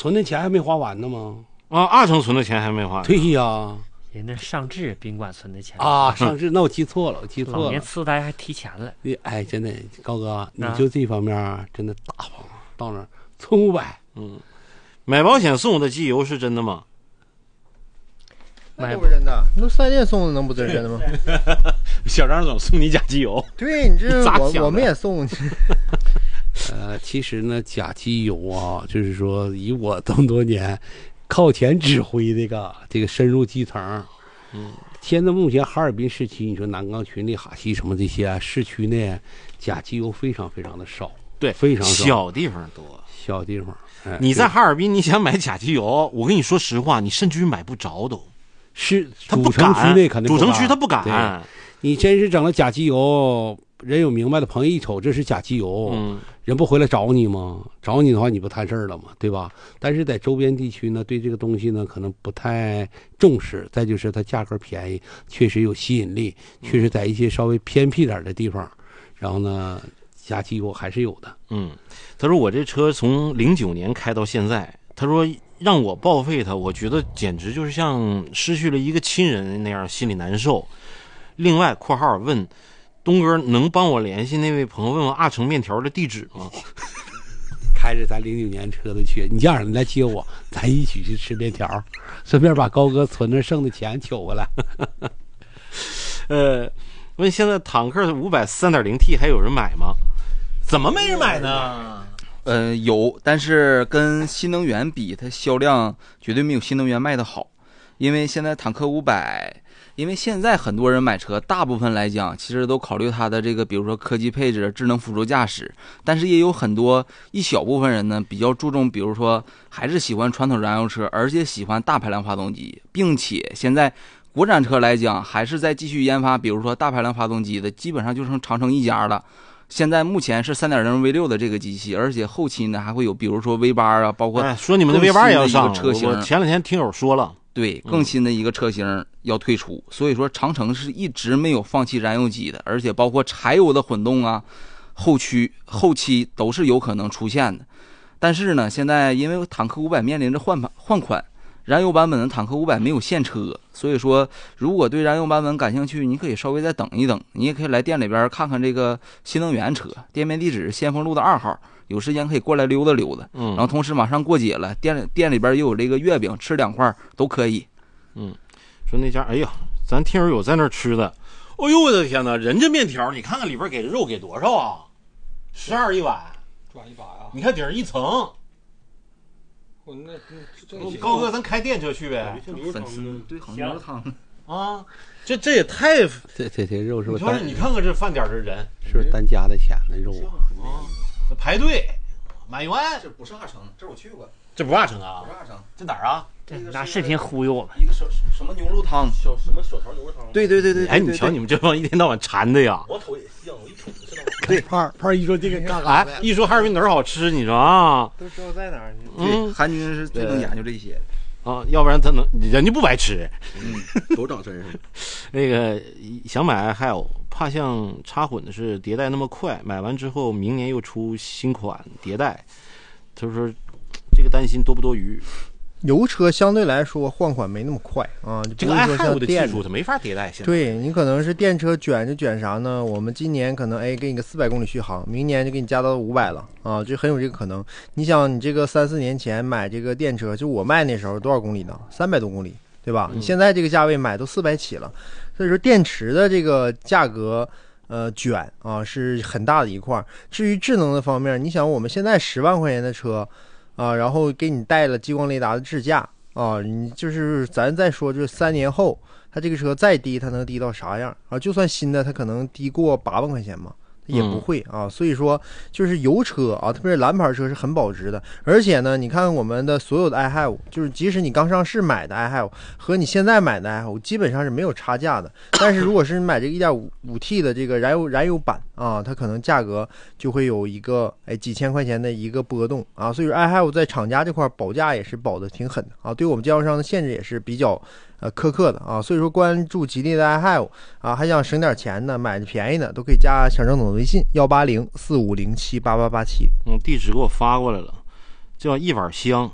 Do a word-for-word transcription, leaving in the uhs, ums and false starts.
存的钱还没花完呢吗？ 啊，二成存的钱还没花。 对呀。 人那上至宾馆存的钱啊，上至那我记错了，我记错了。 老年痴呆还提前了。 哎，真的，高哥，你就这方面真的大方，到那儿存五百。 嗯，买保险送的机油是真的吗？ 那不是真的，那四 S 店送的能不是真的吗？ 小张总送你假机油。 对，你这我我们也送。 呃，其实呢，假机油啊，就是说以我这么多年。靠前指挥这个这个深入基层， 嗯， 现在目前哈尔滨市区，你说南岗群里、哈西什么这些、啊、市区内假机油非常非常的少， 对， 非常少， 小地方多， 小地方。哎、 你在哈尔滨，你想买假机油，我跟你说实话，你甚至于买不着都。 是他不敢，主城区内肯定主城区他不敢。 你真是整了假机油，人有明白的朋友一瞅这是假机油， 嗯。 人不回来找你吗？找你的话，你不摊事儿了吗？对吧？但是在周边地区呢，对这个东西呢，可能不太重视。再就是它价格便宜，确实有吸引力，确实在一些稍微偏僻点的地方，然后呢，假机油还是有的。 嗯，他说我这车从零九年开到现在，他说让我报废它，我觉得简直就是像失去了一个亲人那样，心里难受。另外（括号问）。东哥能帮我联系那位朋友，问问阿成面条的地址吗？ 开着咱零九年车子去，你这样你来接我，咱一起去吃面条，顺便把高哥存着剩的钱取回来。 呃，问现在坦克五百 三点零 T 还有人买吗？怎么没人买呢？ 呃，有，但是跟新能源比，它销量绝对没有新能源卖的好，因为现在坦克五百。因为现在很多人买车，大部分来讲，其实都考虑它的这个，比如说科技配置、智能辅助驾驶，但是也有很多一小部分人呢，比较注重，比如说还是喜欢传统燃油车，而且喜欢大排量发动机，并且现在国产车来讲，还是在继续研发，比如说大排量发动机的，基本上就剩长城一家了。现在目前是 三点零 V 六 的这个机器，而且后期呢还会有，比如说 V 八 啊，包括哎，说你们的 V 八 也要上车型。 我前两天听友说了。 对，更新的一个车型要推出，嗯、所以说长城是一直没有放弃燃油机的，而且包括柴油的混动啊，后驱后期都是有可能出现的。但是呢，现在因为坦克五百面临着换版换款，燃油版本的坦克五百没有现车，所以说如果对燃油版本感兴趣，你可以稍微再等一等，你也可以来店里边看看这个新能源车，店面地址先锋路的二号。有时间可以过来溜达溜达，嗯，然后同时马上过节了，店里店里边又有这个月饼，吃两块都可以。 嗯，说那家，哎呀，咱听友有在那儿吃的，哎呦我的天哪，人家面条你看看里边给的肉给多少啊？十二一碗， 赚一把呀！ 你看顶上一层。 我那那高哥，咱开电车去呗。 粉丝对，好牛肉汤啊，这这也太这这这肉是不是？ 你说你看看这饭点的人， 是不是单加的钱的肉啊？排队满员， 这不是阿城，这我去过， 这不是阿城啊？ 不是阿城， 这哪儿啊？ 这拿视频忽悠我们。 一个什什么牛肉汤， 小什么小条牛肉汤？ 对对对对。 哎，你瞧你们这帮一天到晚馋的呀！ 我头也香，我一瞅就知道。 对，胖胖一说这个干啥？ 哎，一说哈尔滨哪儿好吃，你说啊？ 都知道在哪儿。 对，韩军是最能研究这些啊，要不然他能人家不白吃。 嗯，都长身上。 那个想买还有。怕像插混的是迭代那么快，买完之后明年又出新款迭代，他说这个担心多不多余？ 油车相对来说换款没那么快啊， 这个 i 哈五的技术它没法迭代。现在对你可能是电车卷就卷啥呢？我们今年可能哎给你个四百公里续航，明年就给你加到五百了啊，就很有这个可能。你想你这个三四年前买这个电车，就我卖那时候多少公里呢？三百多公里，对吧？嗯、你现在这个价位买都四百起了。所以说电池的这个价格，呃，卷啊是很大的一块。至于智能的方面，你想我们现在十万块钱的车，啊，然后给你带了激光雷达的智驾啊，你就是咱再说，就三年后它这个车再低，它能低到啥样啊？就算新的，它可能低过八万块钱吗？也不会啊，所以说就是油车啊，特别是蓝牌车是很保值的。而且呢，你看我们的所有的 i 哈五，就是即使你刚上市买的 i 哈五和你现在买的 i 哈五基本上是没有差价的。但是如果是你买这个 一点五 T 的这个燃油燃油版啊，它可能价格就会有一个哎几千块钱的一个波动啊。所以说 i 哈五在厂家这块保价也是保的挺狠的啊，对我们经销商的限制也是比较呃苛刻的啊。所以说关注吉利的 i 哈五啊，还想省点钱呢，买的便宜的都可以加小郑总的微信幺八零四五零七八八八七。 嗯，地址给我发过来了，叫一碗香。